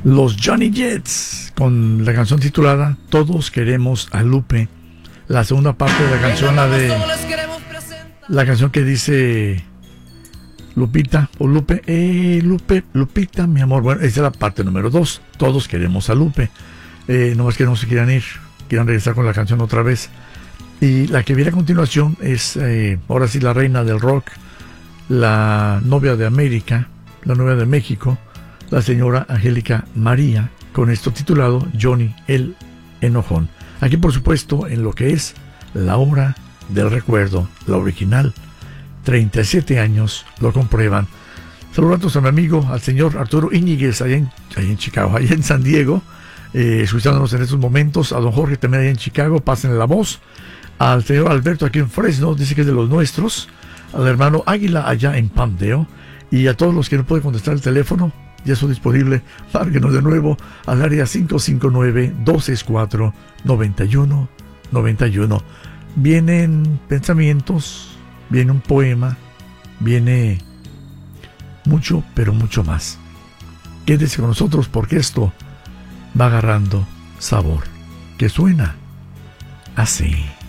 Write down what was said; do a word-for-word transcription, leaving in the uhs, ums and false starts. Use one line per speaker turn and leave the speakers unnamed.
Los Johnny Jets con la canción titulada Todos Queremos a Lupe. La segunda parte de la canción, la de la canción que dice Lupita o Lupe, eh, Lupe, Lupita, mi amor. Bueno, esa es la parte número dos. Todos queremos a Lupe. Eh, no más que no se quieran ir, quieran regresar con la canción otra vez. Y la que viene a continuación es, eh, ahora sí, la reina del rock, la novia de América, la novia de México, la señora Angélica María, con esto titulado Johnny el Enojón. Aquí, por supuesto, en lo que es La Hora del Recuerdo, la original, treinta y siete años lo comprueban. Saludos a mi amigo, al señor Arturo Íñiguez, allá en, allá en Chicago, allá en San Diego, eh, escuchándonos en estos momentos, a don Jorge también allá en Chicago, pásenle la voz, al señor Alberto aquí en Fresno, dice que es de los nuestros, al hermano Águila allá en Palmdale, y a todos los que no pueden contestar el teléfono, ya son disponibles, márquenos de nuevo al área cinco cinco nueve, dos seis cuatro, nueve uno nueve uno. Vienen pensamientos, viene un poema, viene mucho, pero mucho más. Quédese con nosotros porque esto va agarrando sabor, que suena así.